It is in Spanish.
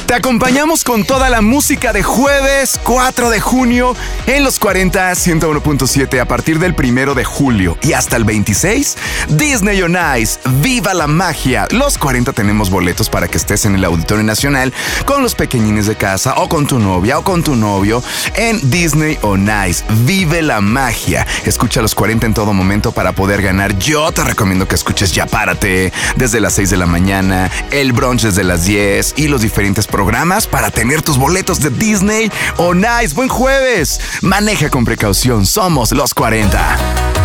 Te acompañamos con toda la música de jueves 4 de junio en los 40 101.7 a partir del 1 de julio y hasta el 26. Disney on Ice, viva la magia. Los 40 tenemos boletos para que estés en el Auditorio Nacional con los pequeñines de casa o con tu novia o con tu novio en Disney on Ice. Vive la magia. Escucha los 40 en todo momento para poder ganar. Yo te recomiendo que escuches Ya Párate desde las 6 de la mañana, el brunch desde las 10 y los diferentes programas para tener tus boletos de Disney on Ice. Buen jueves. Maneja con precaución. Somos los 40.